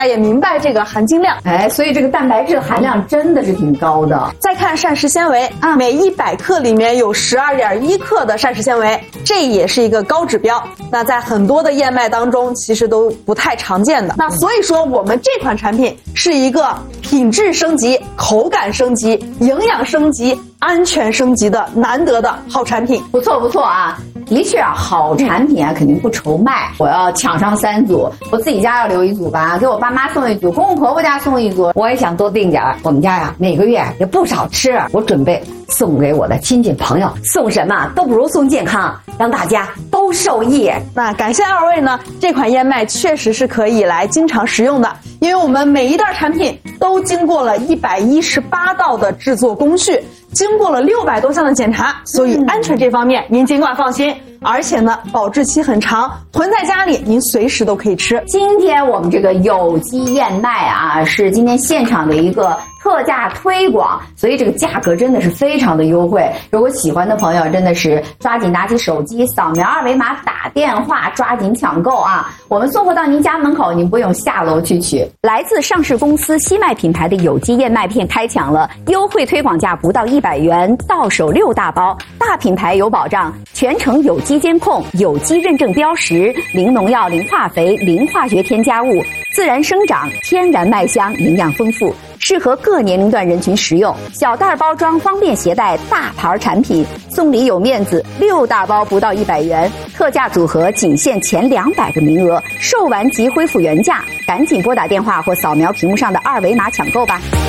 也明白这个含金量。 所以这个蛋白质的含量真的是挺高的。 再看膳食纤维每100克里面有12.1克的膳食纤维，这也是一个高指标。那在很多的燕麦当中，其实都不太常见的。那所以说，我们这款产品是一个品质升级、口感升级、营养升级、安全升级的难得的好产品。 不错不错啊，的确啊，好产品啊肯定不愁卖。我要抢上3组，我自己家要留1组吧，给我爸妈送1组，公公婆婆家送1组。我也想多订点，我们家呀每个月也不少吃，我准备送给我的亲戚朋友。送什么都不如送健康，让大家都受益。 那感谢2位呢，这款燕麦确实是可以来经常食用的，因为我们每一袋产品都经过了118道的制作工序，经过了600多项的检查，所以安全这方面您尽管放心。而且呢，保质期很长，囤在家里您随时都可以吃。 今天我们这个有机燕麦啊，是今天现场的一个特价推广，所以这个价格真的是非常的优惠。如果喜欢的朋友真的是抓紧拿起手机扫描2维码打电话，抓紧抢购啊！我们送货到您家门口，您不用下楼去取。 来自上市公司西麦品牌的有机燕麦片开抢了，优惠推广价不到100元，到手6大包，大品牌有保障，全程有机监控，有机认证标识，零农药、零化肥、零化学添加物，自然生长，天然麦香，营养丰富，适合各年龄段人群食用。小袋包装方便携带，大牌产品，送礼有面子，6大包不到100元，特价组合仅限前200个名额，售完即恢复原价，赶紧拨打电话或扫描屏幕上的2维码抢购吧。